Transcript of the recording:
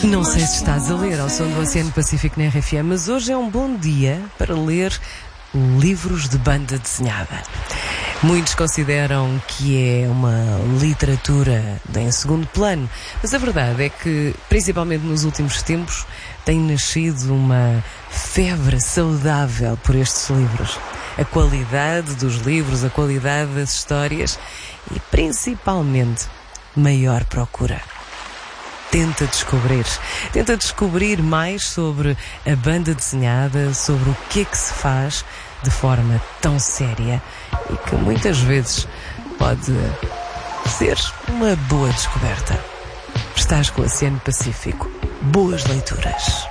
Não sei se estás a ler ao som do Oceano Pacífico na RFM, mas hoje é um bom dia para ler livros de banda desenhada. Muitos consideram que é uma literatura em segundo plano, mas a verdade é que, principalmente nos últimos tempos, tem nascido uma febre saudável por estes livros. A qualidade dos livros, a qualidade das histórias e, principalmente, maior procura. Tenta descobrir mais sobre a banda desenhada, sobre o que é que se faz de forma tão séria e que muitas vezes pode ser uma boa descoberta. Estás com o Oceano Pacífico. Boas leituras.